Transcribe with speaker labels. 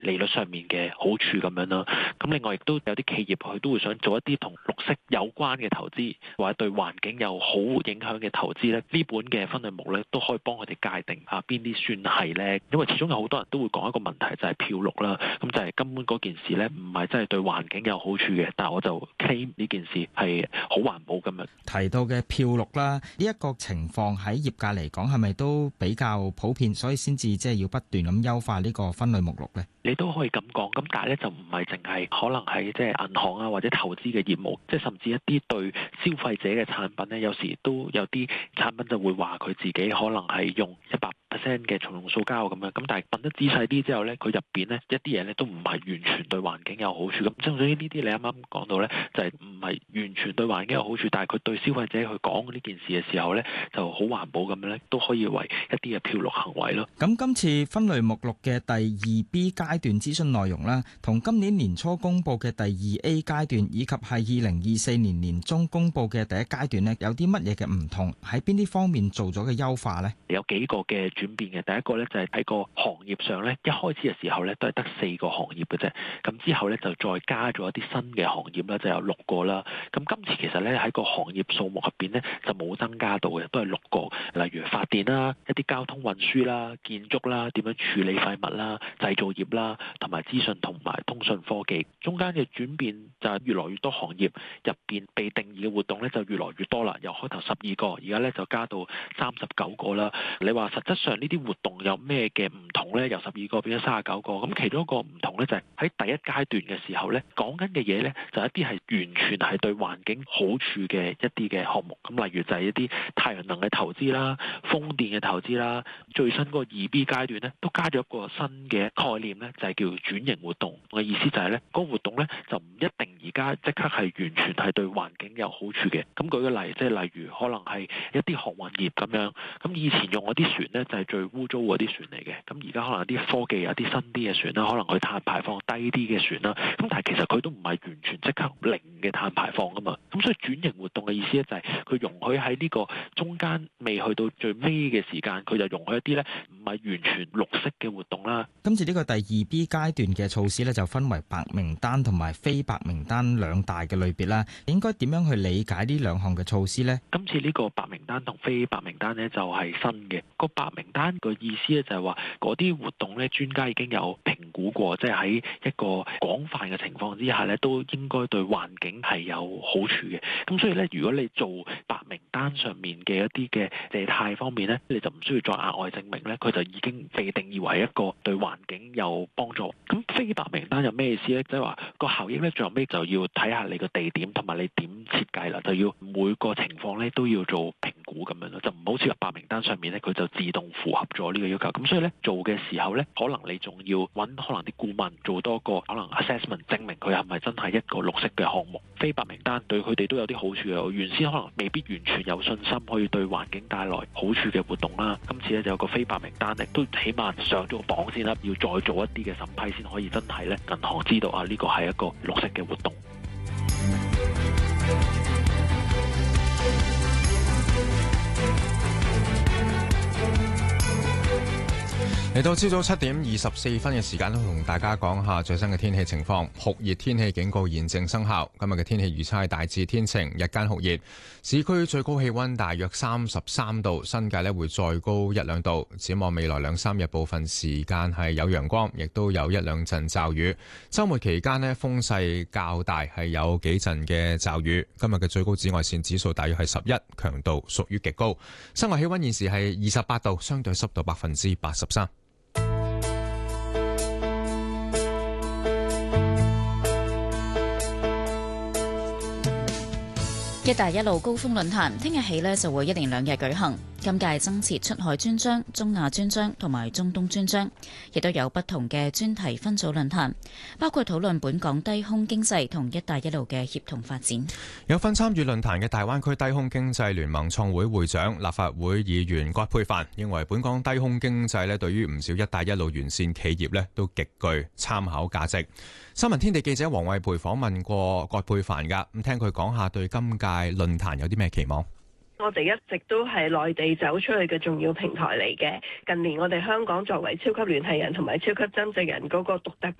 Speaker 1: 利率上面嘅好處咁樣啦。咁另外亦都有啲企業佢都會想做一啲同綠色有關嘅投資，或者對環境有好影響嘅投資咧，呢本嘅分類目咧都可以幫佢哋界定下邊啲算係咧。因為始終有好多人都會講一個問題就係漂綠啦，咁就係根本嗰件事咧唔係真係對環境有好處嘅，但係我就 claim 呢件事係好環保咁樣。
Speaker 2: 提到嘅漂綠啦，呢一個情況喺業界嚟講係咪都比較普遍，所以先至即係要不斷咁優化呢個分類目錄咧？
Speaker 1: 你都可以咁講，咁但係咧就唔係淨係可能係即係銀行啊或者投資嘅業務，即係甚至一啲對消費者嘅產品咧，有時都有啲產品就會話佢自己可能係用100%嘅重用塑膠咁樣，咁但係問得仔細啲之後咧，佢入邊咧一啲嘢咧都唔係完全對環境有好處。咁正所以呢啲你啱啱講到咧，就係唔係完全對環境有好處，但係佢對消費者去講呢件事嘅時候咧，就好環保咁樣咧，都可以為一啲嘅漂綠行為咯。
Speaker 2: 咁今次分類目錄嘅第2B 階段諮詢內容啦，同今年年初公佈嘅第2A 階段，以及係2024年年中公佈嘅第1階段咧，有啲乜嘢嘅唔同？喺邊啲方面做咗嘅優化咧？
Speaker 1: 有幾個嘅轉變嘅，第一個咧就係喺個行業上咧，一開始嘅時候咧都係得4個行業嘅啫，咁之後咧就再加咗一啲新嘅行業啦，就有6個啦。咁今次其實咧喺個行業數目入邊咧就冇增加到嘅，都係6個，例如發電啦、一啲交通運輸啦、建築啦、點樣處理廢物啦、製造業啦，同埋資訊同埋通訊科技。中間嘅轉變就係越來越多行業入邊被定義嘅活動咧就越來越多啦，由開頭12個，而家咧就加到39個啦。你話實質上呢啲活動有咩嘅唔同咧？由12個變咗39個，咁其中一個唔同咧就係喺第1階段嘅時候咧，講緊嘅嘢咧就一啲係完全係對環境好處嘅一啲嘅項目，咁例如就係一啲太陽能嘅投資啦、風電嘅投資啦。最新嗰個2B 階段咧都加咗一個新嘅概念咧，就係叫轉型活動。我嘅意思就係咧，嗰個活動咧就唔一定而家即刻係完全係對環境有好處嘅。咁舉個例，即係例如可能係一啲航運業咁樣，咁以前用嗰啲船咧就係最污糟嗰啲船嚟嘅，咁而家可能有啲科技有啲新啲嘅船啦，可能佢碳排放低啲嘅船啦，咁但係其實佢都唔係完全即刻零嘅碳排放噶嘛。咁所以轉型活動嘅意思咧就係佢容許喺呢個中間未去到最尾嘅時間，佢就容許一啲咧唔係完全綠色嘅活動啦。
Speaker 2: 今次呢個第2B 階段嘅措施咧就分為白名單同埋非白名單兩大嘅類別啦。應該點樣去理解呢兩項嘅措施呢？
Speaker 1: 今次呢個白名單同非白名單咧就係新嘅。個白名單個意思咧就係話嗰啲活動咧專家已經有評估過，即係喺一個廣泛嘅情況之下咧，都應該對環境係有好處嘅。咁所以咧，如果你做白名單上面嘅一啲嘅借貸方面咧，你就唔需要再額外證明咧，佢就已經被定義為一個對環境有幫助。咁非白名單有咩意思咧？即係話個效益咧，最後尾就要睇下你個地點同埋你點設計啦，就要每個情況咧都要做評估咁樣咯，就唔好似話白名單上面咧佢就自動符合咗呢個要求。咁所以咧做嘅時候咧，可能你仲要揾可能啲顧問做多個可能 assessment， 證明佢係咪真係一個綠色嘅項目。非白名單對佢哋都有啲好處嘅，原先可能未必完全有信心可以對環境帶來好處嘅活動啦。今次咧就有個非白名單咧，都起碼上咗個榜先啦，要再做一啲嘅審批先可以真係咧銀行知道啊呢個係一個綠色嘅活動。
Speaker 3: 嚟到朝早7點24分嘅時間，都同大家講下最新嘅天氣情況。酷熱天氣警告現正生效。今日嘅天氣預測係大致天晴，日間酷熱，市區最高氣溫大約33度，新界會再高1-2度。展望未來2-3日，部分時間係有陽光，亦都有1-2陣驟雨。週末期間風勢較大，係有幾陣嘅驟雨。今日嘅最高紫外線指數大約係11，強度屬於極高。室外氣溫現時係28度，相對濕度83%。
Speaker 4: 一帶一路高峰論壇聽日起就會1連2日舉行。今屆增設出海專章、中亞專章同埋中東專章，亦都有不同嘅專題分組論壇，包括討論本港低空經濟同一帶一路嘅協同發展。
Speaker 3: 有份參與論壇嘅大灣區低空經濟聯盟創會會長、立法會議員葛珮帆認為，本港低空經濟對於唔少一帶一路沿線企業都極具參考價值。新聞天地記者黃慧培訪問過葛珮帆㗎，咁聽佢講下對今屆論壇有啲咩期望。
Speaker 5: 我哋一直都係內地走出去嘅重要平台嚟嘅。近年我哋香港作為超級聯繫人同埋超級增值人嗰個獨特